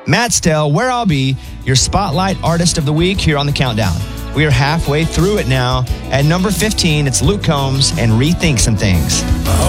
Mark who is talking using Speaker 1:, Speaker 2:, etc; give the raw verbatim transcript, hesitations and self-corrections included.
Speaker 1: Matt Stell, Where I'll Be, your Spotlight Artist of the Week here on the Countdown. We are halfway through it now. At number fifteen, it's Luke Combs and Rethink Some Things.